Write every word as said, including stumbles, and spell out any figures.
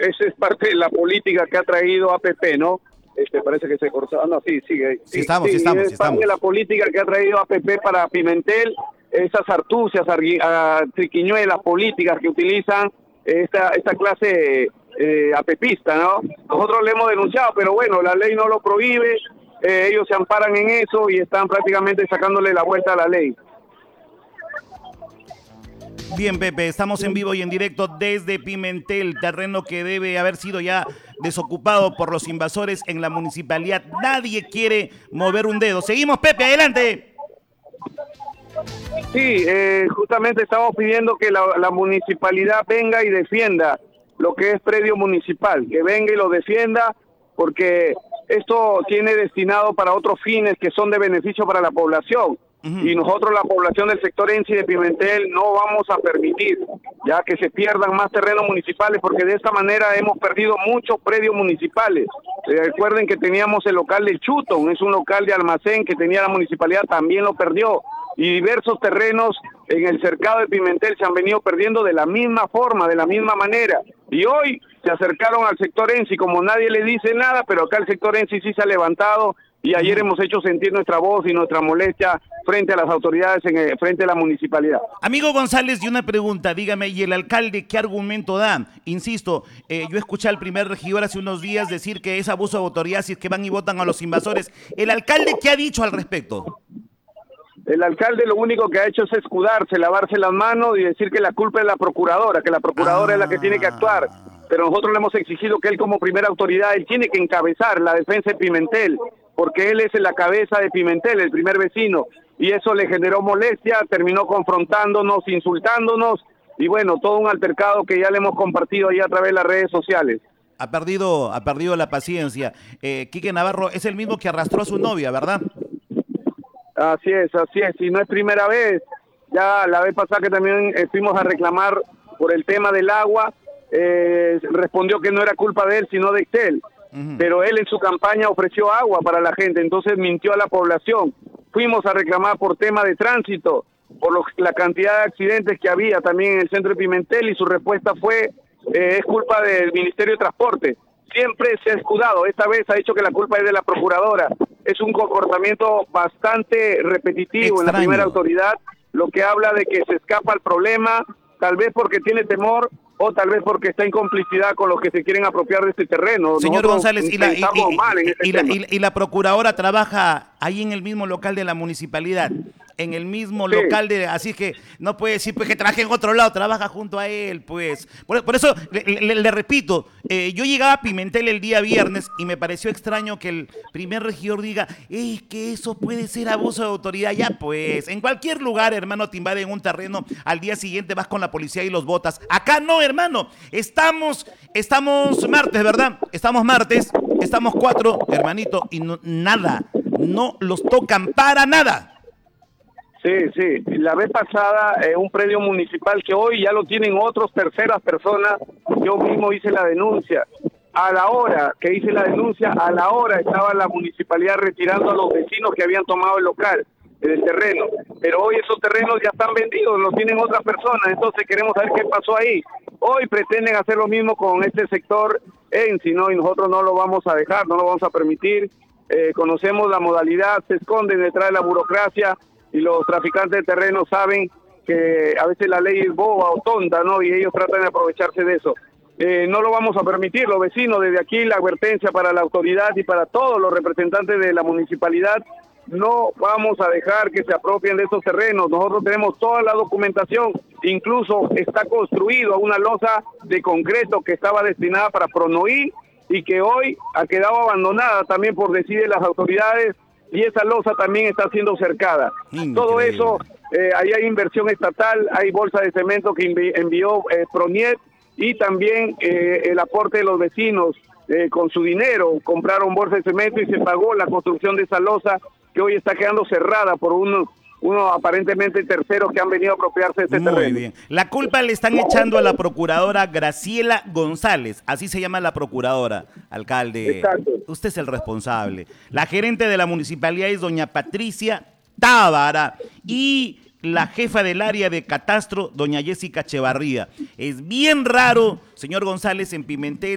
esa es parte de la política que ha traído A P P, ¿no? Este, parece que se cortó. Ah, no, sí, sigue. Sí, sí estamos, sí, sí estamos. Es sí parte estamos. de la política que ha traído A P P para Pimentel, esas artucias, uh, triquiñuelas políticas que utilizan esta, esta clase eh, apepista, ¿no? Nosotros le hemos denunciado, pero bueno, la ley no lo prohíbe, eh, ellos se amparan en eso y están prácticamente sacándole la vuelta a la ley. Bien, Pepe, estamos en vivo y en directo desde Pimentel, terreno que debe haber sido ya desocupado por los invasores en la municipalidad. Nadie quiere mover un dedo. Seguimos, Pepe, adelante. Sí, eh, justamente estamos pidiendo que la, la municipalidad venga y defienda lo que es predio municipal, que venga y lo defienda, porque esto tiene destinado para otros fines que son de beneficio para la población. Uh-huh. Y nosotros, la población del sector ENSI de Pimentel, no vamos a permitir ya que se pierdan más terrenos municipales, porque de esta manera hemos perdido muchos predios municipales. Eh, recuerden que teníamos el local del Chuton, es un local de almacén que tenía la municipalidad, también lo perdió. Y diversos terrenos en el cercado de Pimentel se han venido perdiendo de la misma forma, de la misma manera. Y hoy se acercaron al sector ENSI, como nadie le dice nada, pero acá el sector ENSI sí se ha levantado, y ayer hemos hecho sentir nuestra voz y nuestra molestia frente a las autoridades, en el, frente a la municipalidad. Amigo González, y una pregunta, dígame, ¿y el alcalde qué argumento da? Insisto, eh, yo escuché al primer regidor hace unos días decir que es abuso de autoridad si es que van y votan a los invasores. ¿El alcalde qué ha dicho al respecto? El alcalde lo único que ha hecho es escudarse, lavarse las manos y decir que la culpa es la procuradora, que la procuradora ah. es la que tiene que actuar. Pero nosotros le hemos exigido que él, como primera autoridad, él tiene que encabezar la defensa de Pimentel, porque él es la cabeza de Pimentel, el primer vecino, y eso le generó molestia, terminó confrontándonos, insultándonos, y bueno, todo un altercado que ya le hemos compartido ahí a través de las redes sociales. Ha perdido, ha perdido la paciencia. Eh, Quique Navarro es el mismo que arrastró a su novia, ¿verdad? Así es, así es, y no es primera vez. Ya la vez pasada que también eh, fuimos a reclamar por el tema del agua, eh, respondió que no era culpa de él, sino de Excel. Uh-huh. Pero él en su campaña ofreció agua para la gente, entonces mintió a la población. Fuimos a reclamar por tema de tránsito, por los, la cantidad de accidentes que había también en el centro de Pimentel, y su respuesta fue, eh, es culpa del Ministerio de Transporte. Siempre se ha escudado, esta vez ha dicho que la culpa es de la procuradora. Es un comportamiento bastante repetitivo. Extraño. En la primera autoridad, lo que habla de que se escapa al problema, tal vez porque tiene temor o tal vez porque está en complicidad con los que se quieren apropiar de este terreno. Señor Nosotros González, y la, y, y, este y, la, y, y la procuradora trabaja ahí en el mismo local de la municipalidad, en el mismo sí. local de, así que no puede decir pues que trabaja en otro lado, trabaja junto a él, pues. Por, por eso le, le, le repito, eh, yo llegaba a Pimentel el día viernes y me pareció extraño que el primer regidor diga, es que eso puede ser abuso de autoridad. Ya pues, en cualquier lugar, hermano, te invaden un terreno, al día siguiente vas con la policía y los botas. Acá no, hermano, estamos, estamos martes, ¿verdad? Estamos martes, estamos cuatro, hermanito, y no, nada, no los tocan para nada. Sí, sí, la vez pasada eh, un predio municipal que hoy ya lo tienen otros terceras personas, yo mismo hice la denuncia. A la hora que hice la denuncia, a la hora estaba la municipalidad retirando a los vecinos que habían tomado el local, el terreno. Pero hoy esos terrenos ya están vendidos, los tienen otras personas, entonces queremos saber qué pasó ahí. Hoy pretenden hacer lo mismo con este sector ENSI, ¿no? Y nosotros no lo vamos a dejar, no lo vamos a permitir. Eh, conocemos la modalidad, se esconden detrás de la burocracia, y los traficantes de terreno saben que a veces la ley es boba o tonta, ¿no? Y ellos tratan de aprovecharse de eso. Eh, no lo vamos a permitir, los vecinos, desde aquí la advertencia para la autoridad y para todos los representantes de la municipalidad, no vamos a dejar que se apropien de esos terrenos. Nosotros tenemos toda la documentación, incluso está construido una losa de concreto que estaba destinada para Pronoí y que hoy ha quedado abandonada también por decir las autoridades, y esa losa también está siendo cercada. Increíble. Todo eso, eh, ahí hay inversión estatal, hay bolsa de cemento que envió eh, Proniet, y también eh, el aporte de los vecinos eh, con su dinero, compraron bolsa de cemento y se pagó la construcción de esa losa que hoy está quedando cerrada por unos uno aparentemente terceros que han venido a apropiarse de este Muy terreno. bien. La culpa le están echando a la procuradora Graciela González, así se llama la procuradora, alcalde. Exacto. Usted es el responsable. La gerente de la municipalidad es doña Patricia Tábara y la jefa del área de catastro, doña Jessica Echevarría. Es bien raro, señor González, en Pimentel,